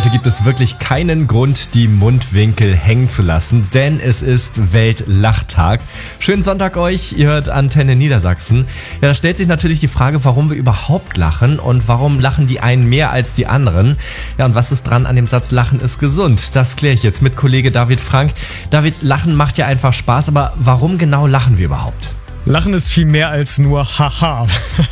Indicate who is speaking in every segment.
Speaker 1: Heute gibt es wirklich keinen Grund, die Mundwinkel hängen zu lassen, denn es ist Weltlachtag. Schönen Sonntag euch, ihr hört Antenne Niedersachsen. Ja, da stellt sich natürlich die Frage, warum wir überhaupt lachen und warum lachen die einen mehr als die anderen. Ja, und was ist dran an dem Satz, Lachen ist gesund? Das kläre ich jetzt mit Kollege David Frank. David, Lachen macht ja einfach Spaß, aber warum genau lachen wir überhaupt?
Speaker 2: Lachen ist viel mehr als nur Haha.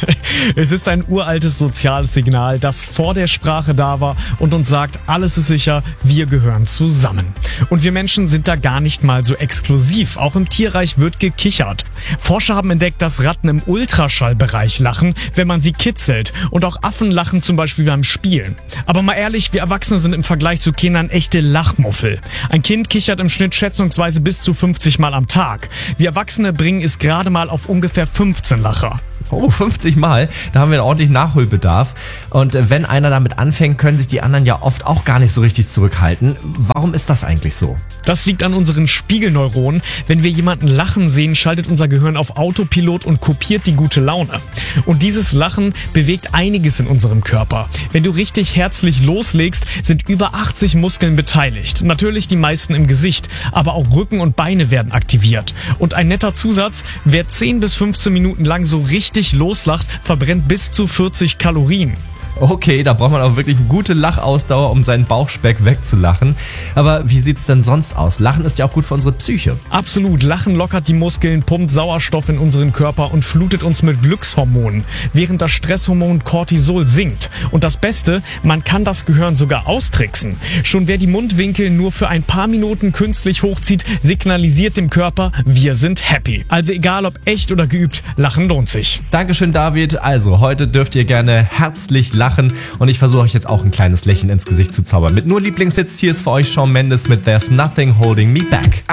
Speaker 2: Es ist ein uraltes soziales Signal, das vor der Sprache da war und uns sagt, alles ist sicher, wir gehören zusammen. Und wir Menschen sind da gar nicht mal so exklusiv. Auch im Tierreich wird gekichert. Forscher haben entdeckt, dass Ratten im Ultraschallbereich lachen, wenn man sie kitzelt. Und auch Affen lachen zum Beispiel beim Spielen. Aber mal ehrlich, wir Erwachsene sind im Vergleich zu Kindern echte Lachmuffel. Ein Kind kichert im Schnitt schätzungsweise bis zu 50 Mal am Tag. Wir Erwachsene bringen es gerade mal auf ungefähr 15 Lacher.
Speaker 1: Oh, 50 Mal? Da haben wir ordentlich Nachholbedarf. Und wenn einer damit anfängt, können sich die anderen ja oft auch gar nicht so richtig zurückhalten. Warum ist das eigentlich so?
Speaker 2: Das liegt an unseren Spiegelneuronen. Wenn wir jemanden lachen sehen, schaltet unser Gehirn auf Autopilot und kopiert die gute Laune. Und dieses Lachen bewegt einiges in unserem Körper. Wenn du richtig herzlich loslegst, sind über 80 Muskeln beteiligt. Natürlich die meisten im Gesicht, aber auch Rücken und Beine werden aktiviert. Und ein netter Zusatz, wer 10 bis 15 Minuten lang so richtig loslacht, verbrennt bis zu 40 Kalorien.
Speaker 1: Okay, da braucht man auch wirklich eine gute Lachausdauer, um seinen Bauchspeck wegzulachen. Aber wie sieht's denn sonst aus? Lachen ist ja auch gut für unsere Psyche.
Speaker 2: Absolut. Lachen lockert die Muskeln, pumpt Sauerstoff in unseren Körper und flutet uns mit Glückshormonen, während das Stresshormon Cortisol sinkt. Und das Beste, man kann das Gehirn sogar austricksen. Schon wer die Mundwinkel nur für ein paar Minuten künstlich hochzieht, signalisiert dem Körper, wir sind happy. Also egal ob echt oder geübt, Lachen lohnt sich.
Speaker 1: Dankeschön, David. Also, heute dürft ihr gerne herzlich lachen und ich versuche euch jetzt auch ein kleines Lächeln ins Gesicht zu zaubern. Mit nur Lieblingshits, hier ist für euch Shawn Mendes mit There's Nothing Holding Me Back.